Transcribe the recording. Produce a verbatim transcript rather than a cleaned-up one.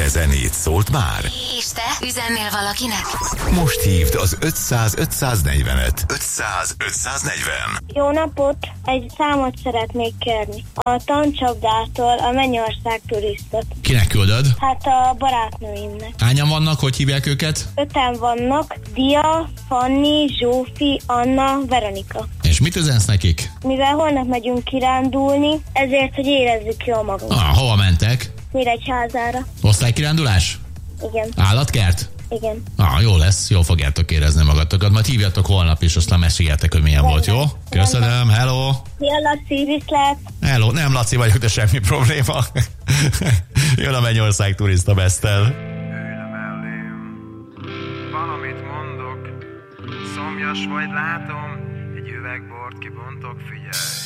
Zene zenét szólt már? És te üzennél valakinek? Most hívd az ötszáz ötszáznegyvenet. ötszáz ötszáznegyven. Jó napot! Egy számot szeretnék kérni. A Tancsapdától a Mennyország turistot. Kinek küldöd? Hát a barátnőimnek. Hányan vannak, hogy hívják őket? Öten vannak. Dia, Fanni, Zsófi, Anna, Veronika. És mit üzensz nekik? Mivel holnap megyünk kirándulni, ezért, hogy érezzük jól magunkat. Ah, hova mentek? Nyíregyházára. Osztálykirándulás? Igen. Állatkert? Igen. Ah, jó lesz, jól fogjátok érezni magatokat. Majd hívjatok holnap is, aztán meséljetek, hogy milyen volt, jó? Köszönöm, hello! Szia, Laci, viszlát! Hello, nem Laci vagyok, de semmi probléma. Jön a Mennyország turista Besztel. Ülj le mellém, valamit mondok, szomjas vagy látom, egy üveg bort kibontok, figyelj.